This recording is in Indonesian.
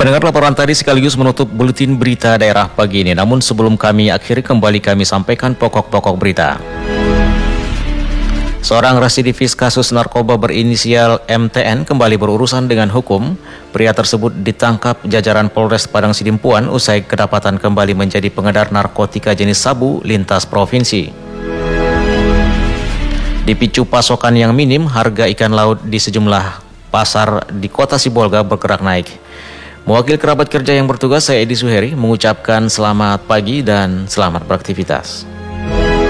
Pendengar, laporan tadi sekaligus menutup buletin berita daerah pagi ini. Namun sebelum kami akhiri, kembali kami sampaikan pokok-pokok berita. Seorang residivis kasus narkoba berinisial MTN kembali berurusan dengan hukum. Pria tersebut ditangkap jajaran Polres Padang Sidimpuan usai kedapatan kembali menjadi pengedar narkotika jenis sabu lintas provinsi. Dipicu pasokan yang minim, harga ikan laut di sejumlah pasar di kota Sibolga bergerak naik. Mewakili kerabat kerja yang bertugas, saya Edi Suheri mengucapkan selamat pagi dan selamat beraktivitas.